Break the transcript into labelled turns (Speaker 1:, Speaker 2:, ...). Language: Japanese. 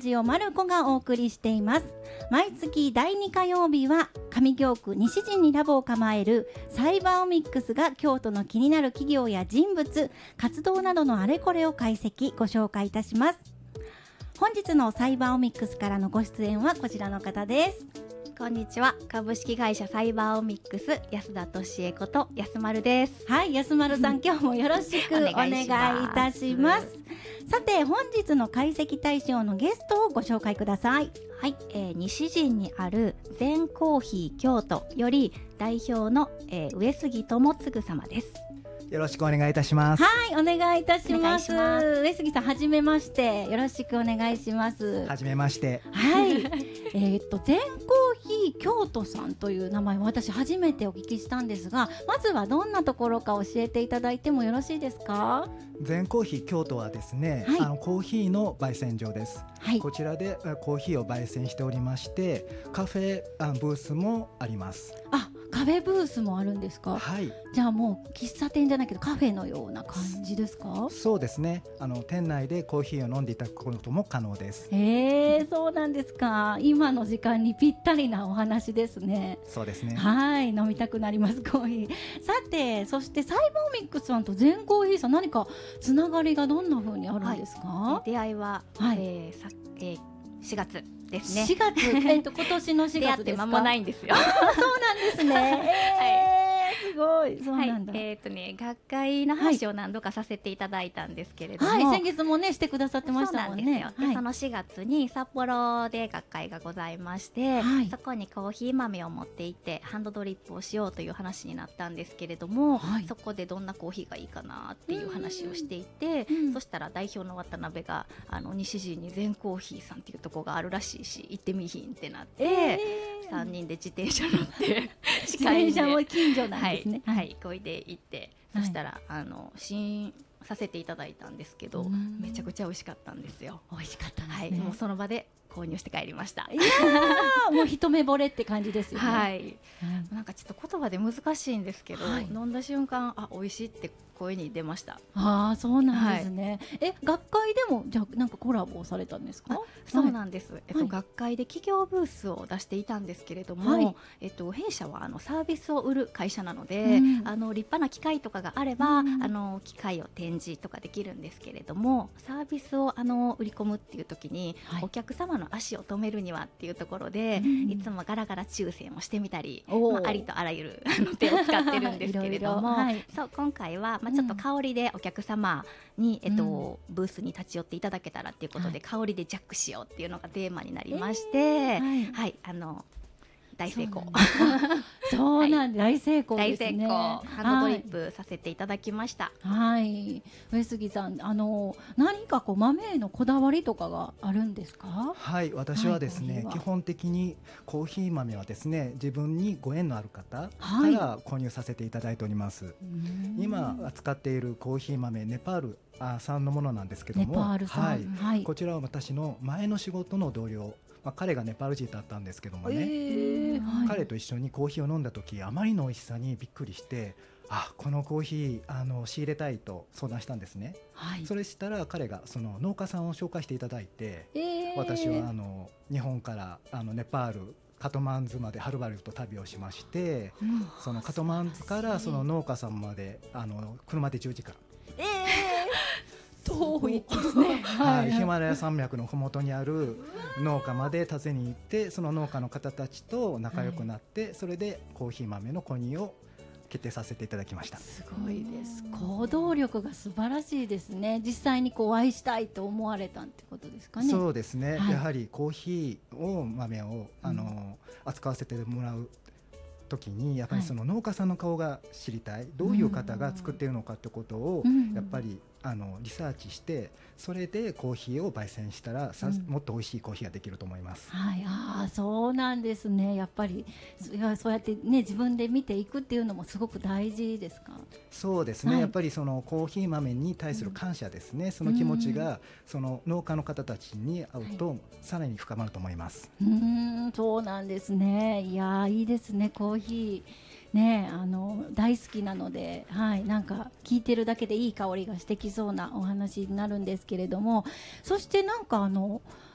Speaker 1: ジオマルコがお送りしています。毎月第2火曜日は上京区西陣にラボを構えるサイバーオミックスが京都の気になる企業や人物、活動などのあれこれを解析ご紹介いたします。本日のサイバーオミックスからのご出演はこちらの方です。
Speaker 2: こんにちは。株式会社サイバーオミックス安田俊恵こと安丸です。
Speaker 1: はい、安丸さん今日もよろしくお願いいたします。さて本日の解析対象のゲストをご紹介ください。
Speaker 2: はい、西陣にある全コーヒー京都より代表の、上杉智次様です。
Speaker 3: よろしくお願いいたします。
Speaker 1: はい、お願いいたします。上杉さん、はじめまして、よろしくお願いします。
Speaker 3: はじめまして。
Speaker 1: はい、全コーヒー京都さんという名前を私初めてお聞きしたんですが、まずはどんなところか教えていただいてもよろしいですか？
Speaker 3: 全コーヒー京都はですね、はい、コーヒーの焙煎所です。はい、こちらでコーヒーを焙煎しておりまして、カフェブースもあります。
Speaker 1: あ、カフェブースもあるんですか？
Speaker 3: はい。
Speaker 1: じゃあもう喫茶店じゃないけどカフェのような感じですか？
Speaker 3: そうですね。店内でコーヒーを飲んでいただくことも可能です。
Speaker 1: そうなんですか。今の時間にぴったりなお話ですね。
Speaker 3: そうですね。
Speaker 1: はい、飲みたくなりますコーヒー。さて、そしてサイバーオミックスさんと全コーヒーさん、何かつながりがどんな風にあるんですか？
Speaker 2: はい、出会いは、はい、4月ですね。
Speaker 1: 4月、今年の4月ですか？
Speaker 2: 出会って間もないんですよ。
Speaker 1: そうなんですね。はい、すごい、そうなんだ。
Speaker 2: はい、学会の話を何度かさせていただいたんですけれども、
Speaker 1: はい、先月もねしてくださってましたもんね。
Speaker 2: そうなんですよ。で、その4月に札幌で学会がございまして、はい、そこにコーヒー豆を持っていってハンドドリップをしようという話になったんですけれども、はい、そこでどんなコーヒーがいいかなっていう話をしていて、そしたら代表の渡辺が西陣に全コーヒーさんっていうところがあるらしいし行ってみひんってなって、3人で自転車乗って
Speaker 1: 自転車も近所なんですね。
Speaker 2: はい、こいで行って、そしたら試飲させていただいたんですけど、めちゃくちゃ美味しかったんですよ。
Speaker 1: 美味しかったんですね。
Speaker 2: はい、もうその場で購入して帰りました。
Speaker 1: いやもう一目惚れって感じですよね。
Speaker 2: はい、なんかちょっと言葉で難しいんですけど、はい、飲んだ瞬間美味しいって声に出ました。
Speaker 1: ああ、そうなんですね。はい、学会でもじゃあなんかコラボをされたんですか？
Speaker 2: そうなんです。学会で企業ブースを出していたんですけれども、はい、弊社はサービスを売る会社なので、立派な機械とかがあれば、機械を展示とかできるんですけれども、サービスを売り込むっていう時に、はい、お客様の足を止めるにはっていうところで、いつもガラガラ抽選をしてみたり、ありとあらゆる手を使ってるんですけれども、はい、そう今回はちょっと香りでお客様に、ブースに立ち寄っていただけたらっていうことで、香りでジャックしようっていうのがテーマになりまして、はい、大成功。
Speaker 1: そうなんで、大成功ですね。
Speaker 2: 大成功。ハンドドリップさせていただきました。
Speaker 1: はい。上杉さん、何か豆へのこだわりとかがあるんですか？
Speaker 3: はい、私はですね、基本的にコーヒー豆はですね、自分にご縁のある方から購入させていただいております。今扱っているコーヒー豆、ネパール産のものなんですけども、はい、こちらは私の前の仕事の同僚。彼がネパール人だったんですけどもね、彼と一緒にコーヒーを飲んだ時、あまりの美味しさにびっくりして、このコーヒー仕入れたいと相談したんですね。はい、それしたら彼がその農家さんを紹介していただいて、私は日本からネパールカトマンズまではるばると旅をしまして、そのカトマンズからその農家さんまで車で10時間。
Speaker 1: 遠いですね。
Speaker 3: はい、ヒマラヤ山脈のふもとにある農家まで訪ねに行って、その農家の方たちと仲良くなって、それでコーヒー豆の購入を決定させていただきました。
Speaker 1: すごいです。行動力が素晴らしいですね。実際にお会いしたいと思われたってことですかね？
Speaker 3: そうですね、やはりコーヒー豆を扱わせてもらう時に、やっぱりその農家さんの顔が知りたい、どういう方が作っているのかってことをやっぱりリサーチして、それでコーヒーを焙煎したらもっと美味しいコーヒーができると思います。
Speaker 1: はい、そうなんですね。やっぱりそうやってね、自分で見ていくっていうのもすごく大事ですか？
Speaker 3: そうですね、やっぱりそのコーヒー豆に対する感謝ですね、その気持ちがその農家の方たちに会うとさらに深まると思います。
Speaker 1: そうなんですね。いや、いいですね、コーヒーね、大好きなので、はい、なんか聞いてるだけでいい香りがしてきそうなお話になるんですけれども、そしてなんか